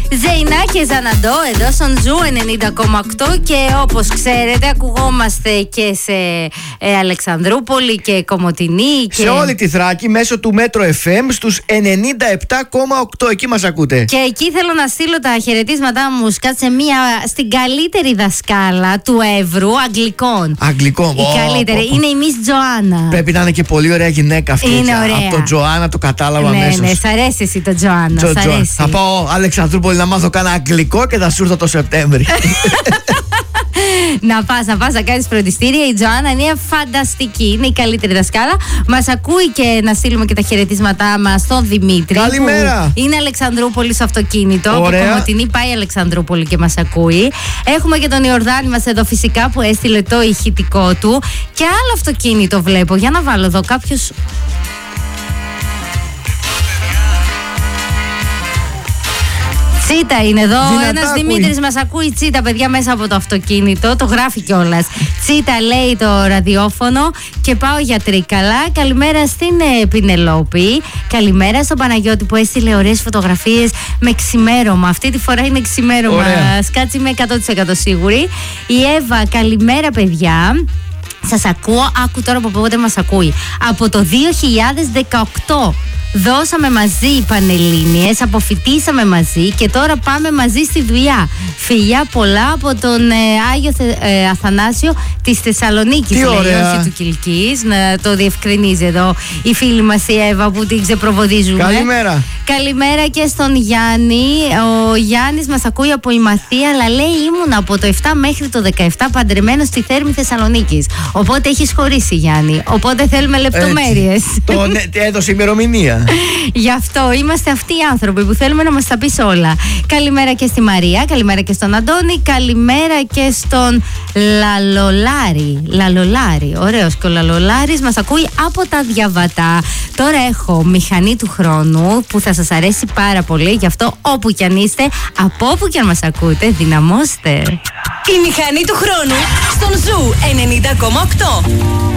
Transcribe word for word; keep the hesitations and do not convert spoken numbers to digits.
Ζεϊνά και Ζαναντό εδώ στον Ζου ενενήντα κόμμα οκτώ και όπως ξέρετε ακουγόμαστε και σε ε, Αλεξανδρούπολη και Κομοτηνή και... σε όλη τη Θράκη μέσω του Μέτρο εφ εμ στους ενενήντα επτά κόμμα οκτώ. Εκεί μας ακούτε. Και εκεί θέλω να στείλω τα χαιρετίσματά μου σε μία, στην καλύτερη δασκάλα του Εύρου Αγγλικών. Αγγλικών, η oh, καλύτερη. Oh, oh. Είναι η Miss Τζοάννα. Πρέπει να είναι και πολύ ωραία γυναίκα αυτή. Είναι ωραία. Από το Τζοάννα το κατάλαβα ναι, αμέσως. Ναι, σ' αρέσει εσύ το Τζοάννα. Τζο, Τζο. Θα πάω Αλεξανδρούπολη να μάθω κάνα αγγλικό και θα σου έρθω το Σεπτέμβρη. Να πας, να πας να κάνεις φροντιστήρια. Η Τζοάννα είναι φανταστική. Είναι η καλύτερη δασκάλα. Μας ακούει και να στείλουμε και τα χαιρετίσματά μας στον Δημήτρη. Καλημέρα. Είναι Αλεξανδρούπολη στο αυτοκίνητο. Ωραία. Από Κομοτηνή πάει Αλεξανδρούπολη και μας ακούει. Έχουμε και τον Ιορδάνη μας εδώ φυσικά που έστειλε το ηχητικό του. Και άλλο αυτοκίνητο βλέπω. Για να βάλω εδώ κάποιος. Τσίτα είναι εδώ. Ένας Δημήτρης μας ακούει. Τσίτα, παιδιά, μέσα από το αυτοκίνητο. Το γράφει κιόλας. Τσίτα λέει το ραδιόφωνο. Και πάω για Τρίκαλα. Καλημέρα στην ε, Πινελόπη. Καλημέρα στον Παναγιώτη που έστειλε ωραίες φωτογραφίες με ξημέρωμα. Αυτή τη φορά είναι ξημέρωμα. Σκάτσε, είμαι εκατό τοις εκατό σίγουρη. Η Εύα, καλημέρα, παιδιά. Σας ακούω. Άκου τώρα από πότε μας ακούει. Από το δύο χιλιάδες δεκαοκτώ. Δώσαμε μαζί Πανελλήνιες, αποφοιτήσαμε μαζί και τώρα πάμε μαζί στη δουλειά. Φιλιά πολλά από τον ε, Άγιο Θε, ε, Αθανάσιο της Θεσσαλονίκης. Τι ωραία. Όχι του Κιλκής, να το διευκρινίζει εδώ η φίλη μας η Εύα που την ξεπροβοδίζουμε. Καλημέρα. Καλημέρα και στον Γιάννη. Ο Γιάννης μας ακούει από η Μαθία, αλλά λέει ήμουν από το επτά μέχρι το δεκαεπτά παντρεμένος στη Θέρμη Θεσσαλονίκης. Οπότε έχεις χωρίσει, Γιάννη. Οπότε θέλουμε λεπτομέρειες. Το ναι, έδωσε ημερομηνία. Γι' αυτό είμαστε αυτοί οι άνθρωποι που θέλουμε να μας τα πεις όλα. Καλημέρα και στη Μαρία, καλημέρα και στον Αντώνη, καλημέρα και στον Λαλολάρη. Λαλολάρη, ωραίος και ο Λαλολάρης μας ακούει από τα Διαβατά. Τώρα έχω μηχανή του χρόνου που θα σας αρέσει πάρα πολύ, γι' αυτό όπου κι αν είστε, από όπου κι αν μας ακούτε, δυναμώστε. Η μηχανή του χρόνου στον Ζου ενενήντα κόμμα οκτώ.